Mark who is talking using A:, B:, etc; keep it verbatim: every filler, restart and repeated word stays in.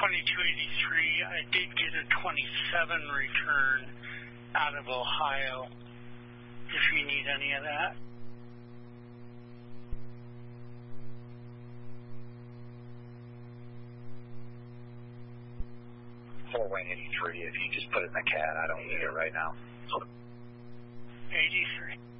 A: twenty-two eighty-three. I did get a twenty-seven return out of Ohio, if you need any of that.
B: Four Wayne eighty-three, if you just put it in the cat, I don't need it right now.
A: eighty-three.